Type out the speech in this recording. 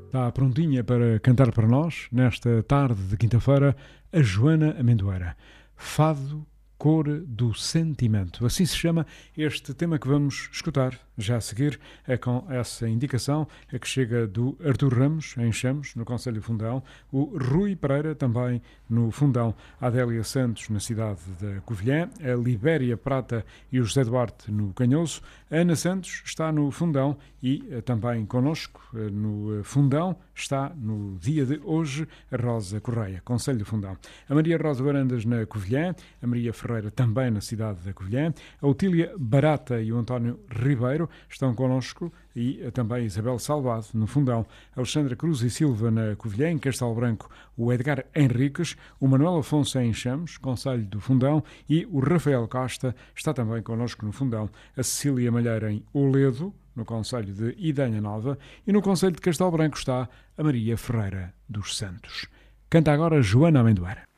Está prontinha para cantar para nós, nesta tarde de quinta-feira, a Joana Amendoeira. Fado, cor do sentimento. Assim se chama este tema que vamos escutar já a seguir. É com essa indicação a que chega do Artur Ramos, em Chamos, no Concelho Fundão, o Rui Pereira, também no Fundão, a Adélia Santos, na cidade da Covilhã, a Libéria Prata e o José Duarte, no Canhoso, a Ana Santos está no Fundão e também connosco no Fundão está no dia de hoje a Rosa Correia, Concelho do Fundão. A Maria Rosa Varandas na Covilhã, a Maria Ferreira também na cidade da Covilhã, a Otília Barata e o António Ribeiro estão connosco e também Isabel Salvado no Fundão, Alexandra Cruz e Silva na Covilhã, em Castelo Branco o Edgar Henriques, o Manuel Afonso em Chamos, Concelho do Fundão, e o Rafael Costa está também connosco no Fundão, a Cecília Malheiro em Oledo, no Concelho de Idanha Nova, e no Concelho de Castelo Branco está a Maria Ferreira dos Santos. Canta agora Joana Amendoeira.